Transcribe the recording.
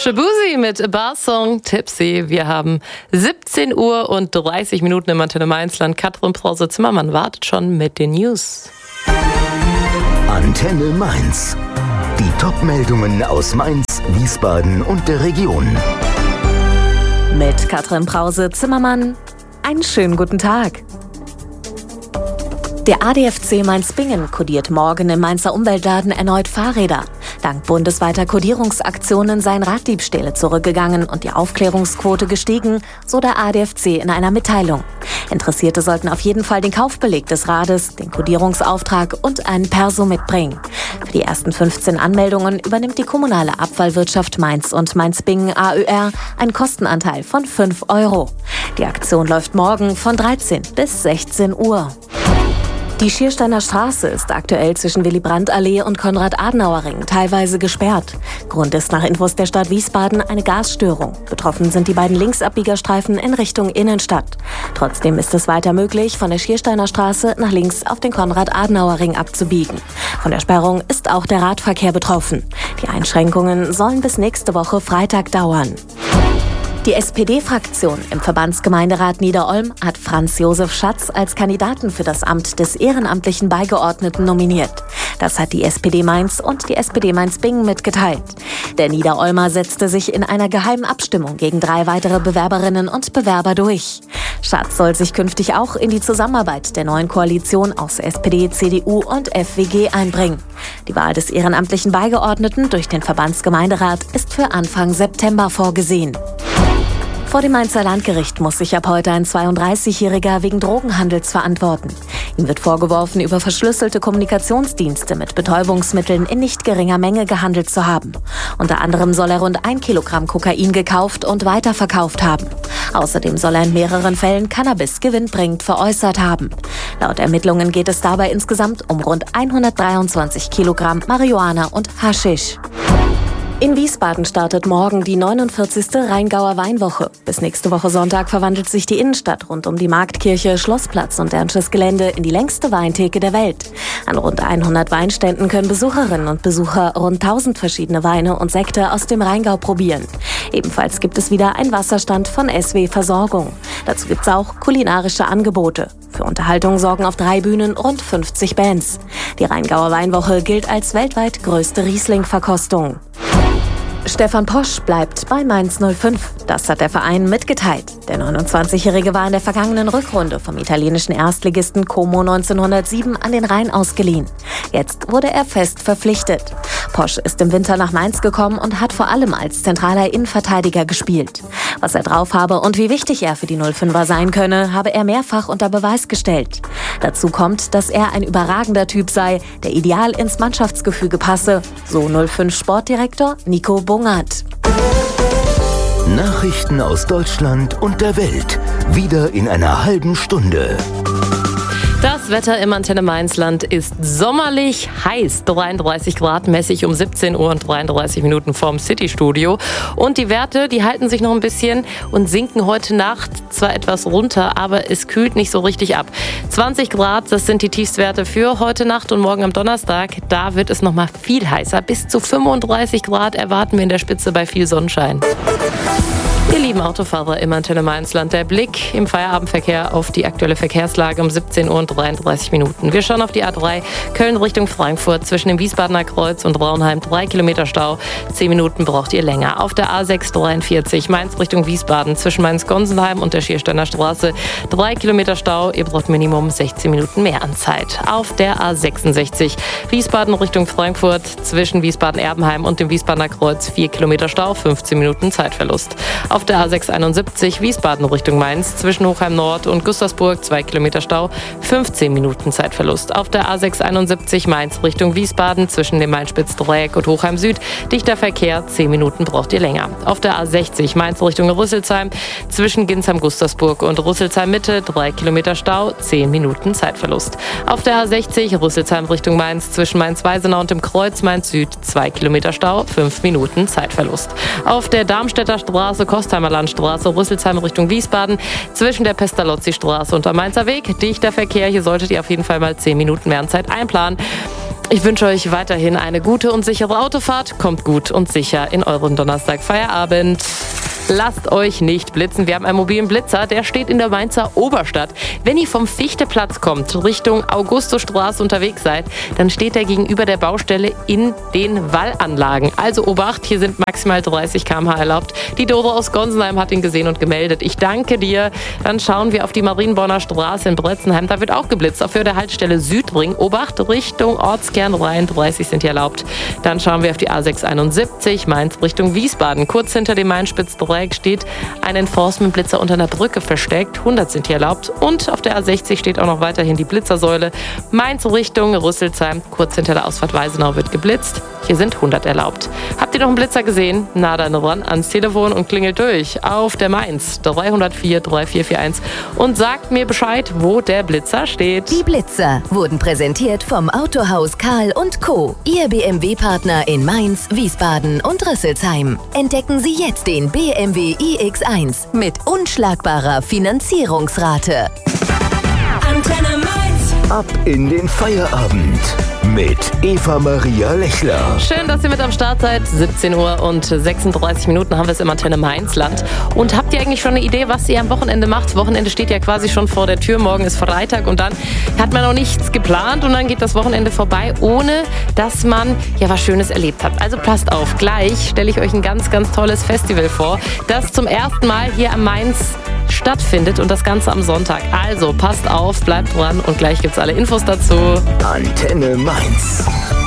Shabuzi mit Barsong Tipsy. Wir haben 17 Uhr und 30 Minuten im Antenne Mainzland. Katrin Brause-Zimmermann wartet schon mit den News. Antenne Mainz. Die Top-Meldungen aus Mainz, Wiesbaden und der Region. Mit Katrin Brause-Zimmermann. Einen schönen guten Tag. Der ADFC Mainz-Bingen kodiert morgen im Mainzer Umweltladen erneut Fahrräder. Dank bundesweiter Kodierungsaktionen seien Raddiebstähle zurückgegangen und die Aufklärungsquote gestiegen, so der ADFC in einer Mitteilung. Interessierte sollten auf jeden Fall den Kaufbeleg des Rades, den Kodierungsauftrag und einen Perso mitbringen. Für die ersten 15 Anmeldungen übernimmt die kommunale Abfallwirtschaft Mainz und Mainz-Bingen AÖR einen Kostenanteil von 5 €. Die Aktion läuft morgen von 13 bis 16 Uhr. Die Schiersteiner Straße ist aktuell zwischen Willy-Brandt-Allee und Konrad-Adenauer-Ring teilweise gesperrt. Grund ist nach Infos der Stadt Wiesbaden eine Gasstörung. Betroffen sind die beiden Linksabbiegerstreifen in Richtung Innenstadt. Trotzdem ist es weiter möglich, von der Schiersteiner Straße nach links auf den Konrad-Adenauer-Ring abzubiegen. Von der Sperrung ist auch der Radverkehr betroffen. Die Einschränkungen sollen bis nächste Woche Freitag dauern. Die SPD-Fraktion im Verbandsgemeinderat Niederolm hat Franz Josef Schatz als Kandidaten für das Amt des ehrenamtlichen Beigeordneten nominiert. Das hat die SPD Mainz und die SPD Mainz-Bingen mitgeteilt. Der Niederolmer setzte sich in einer geheimen Abstimmung gegen 3 weitere Bewerberinnen und Bewerber durch. Schatz soll sich künftig auch in die Zusammenarbeit der neuen Koalition aus SPD, CDU und FWG einbringen. Die Wahl des ehrenamtlichen Beigeordneten durch den Verbandsgemeinderat ist für Anfang September vorgesehen. Vor dem Mainzer Landgericht muss sich ab heute ein 32-Jähriger wegen Drogenhandels verantworten. Ihm wird vorgeworfen, über verschlüsselte Kommunikationsdienste mit Betäubungsmitteln in nicht geringer Menge gehandelt zu haben. Unter anderem soll er rund 1 Kilogramm Kokain gekauft und weiterverkauft haben. Außerdem soll er in mehreren Fällen Cannabis gewinnbringend veräußert haben. Laut Ermittlungen geht es dabei insgesamt um rund 123 Kilogramm Marihuana und Haschisch. In Wiesbaden startet morgen die 49. Rheingauer Weinwoche. Bis nächste Woche Sonntag verwandelt sich die Innenstadt rund um die Marktkirche, Schlossplatz und Dernsches Gelände in die längste Weintheke der Welt. An rund 100 Weinständen können Besucherinnen und Besucher rund 1000 verschiedene Weine und Sekte aus dem Rheingau probieren. Ebenfalls gibt es wieder einen Wasserstand von SW Versorgung. Dazu gibt es auch kulinarische Angebote. Für Unterhaltung sorgen auf 3 Bühnen rund 50 Bands. Die Rheingauer Weinwoche gilt als weltweit größte Riesling-Verkostung. Stefan Posch bleibt bei Mainz 05. Das hat der Verein mitgeteilt. Der 29-Jährige war in der vergangenen Rückrunde vom italienischen Erstligisten Como 1907 an den Rhein ausgeliehen. Jetzt wurde er fest verpflichtet. Posch ist im Winter nach Mainz gekommen und hat vor allem als zentraler Innenverteidiger gespielt. Was er drauf habe und wie wichtig er für die 05er sein könne, habe er mehrfach unter Beweis gestellt. Dazu kommt, dass er ein überragender Typ sei, der ideal ins Mannschaftsgefüge passe, so 05 Sportdirektor Nico Bungert. Nachrichten aus Deutschland und der Welt. Wieder in einer halben Stunde. Das Wetter im Antenne Mainzland ist sommerlich heiß. 33 Grad mäßig um 17 Uhr und 33 Minuten vom City-Studio. Und die Werte, die halten sich noch ein bisschen und sinken heute Nacht zwar etwas runter, aber es kühlt nicht so richtig ab. 20 Grad, das sind die Tiefstwerte für heute Nacht und morgen am Donnerstag. Da wird es noch mal viel heißer. Bis zu 35 Grad erwarten wir in der Spitze bei viel Sonnenschein. Ihr lieben Autofahrer im Antenne Mainzland, der Blick im Feierabendverkehr auf die aktuelle Verkehrslage um 17 Uhr und 33 Minuten. Wir schauen auf die A3 Köln Richtung Frankfurt zwischen dem Wiesbadener Kreuz und Braunheim. 3 Kilometer Stau, 10 Minuten braucht ihr länger. Auf der A6 43 Mainz Richtung Wiesbaden zwischen Mainz-Gonsenheim und der Schiersteiner Straße. 3 Kilometer Stau, ihr braucht Minimum 16 Minuten mehr an Zeit. Auf der A66 Wiesbaden Richtung Frankfurt zwischen Wiesbaden-Erbenheim und dem Wiesbadener Kreuz. 4 Kilometer Stau, 15 Minuten Zeitverlust. Auf der A671 Wiesbaden Richtung Mainz zwischen Hochheim Nord und Gustavsburg 2 Kilometer Stau, 15 Minuten Zeitverlust. Auf der A671 Mainz Richtung Wiesbaden zwischen dem Mainspitz-Dreieck und Hochheim Süd dichter Verkehr, 10 Minuten braucht ihr länger. Auf der A60 Mainz Richtung Rüsselsheim zwischen Ginsheim-Gustavsburg und Rüsselsheim Mitte 3 Kilometer Stau, 10 Minuten Zeitverlust. Auf der A60 Rüsselsheim Richtung Mainz zwischen Mainz-Weisenau und dem Kreuz Mainz Süd 2 Kilometer Stau, 5 Minuten Zeitverlust. Auf der Darmstädter Straße Kostheimer Landstraße, Rüsselsheim Richtung Wiesbaden, zwischen der Pestalozzi-Straße und am Mainzer Weg. Dichter Verkehr, hier solltet ihr auf jeden Fall mal 10 Minuten mehr an Zeit einplanen. Ich wünsche euch weiterhin eine gute und sichere Autofahrt. Kommt gut und sicher in euren Donnerstag-Feierabend. Lasst euch nicht blitzen. Wir haben einen mobilen Blitzer, der steht in der Mainzer Oberstadt. Wenn ihr vom Fichteplatz kommt, Richtung Augustusstraße unterwegs seid, dann steht er gegenüber der Baustelle in den Wallanlagen. Also Obacht, hier sind maximal 30 km/h erlaubt. Die Doro aus Gonsenheim hat ihn gesehen und gemeldet. Ich danke dir. Dann schauen wir auf die Marienborner Straße in Bretzenheim. Da wird auch geblitzt. Auf der Haltestelle Südring. Obacht, Richtung Ortskern rein, 30 sind hier erlaubt. Dann schauen wir auf die A671, Mainz Richtung Wiesbaden. Kurz hinter dem Mainspitz-Dreieck steht ein Enforcement-Blitzer unter einer Brücke versteckt. 100 sind hier erlaubt. Und auf der A60 steht auch noch weiterhin die Blitzersäule. Mainz Richtung Rüsselsheim. Kurz hinter der Ausfahrt Weisenau wird geblitzt. Hier sind 100 erlaubt. Habt ihr noch einen Blitzer gesehen? Na, dann ran ans Telefon und klingelt durch auf der Mainz 304 3441 und sagt mir Bescheid, wo der Blitzer steht. Die Blitzer wurden präsentiert vom Autohaus Karl & Co., Ihr BMW-Partner in Mainz, Wiesbaden und Rüsselsheim. Entdecken Sie jetzt den BMW iX1 mit unschlagbarer Finanzierungsrate. Antenne Mainz. Ab in den Feierabend mit Eva-Maria Lechler. Schön, dass ihr mit am Start seid. 17 Uhr und 36 Minuten haben wir es im Antenne Mainzland. Und habt ihr eigentlich schon eine Idee, was ihr am Wochenende macht? Das Wochenende steht ja quasi schon vor der Tür. Morgen ist Freitag und dann hat man noch nichts geplant und dann geht das Wochenende vorbei, ohne dass man ja was Schönes erlebt hat. Also passt auf, gleich stelle ich euch ein ganz, ganz tolles Festival vor, das zum ersten Mal hier am Mainz stattfindet und das Ganze am Sonntag. Also passt auf, bleibt dran und gleich gibt's alle Infos dazu. Antenne Mainz.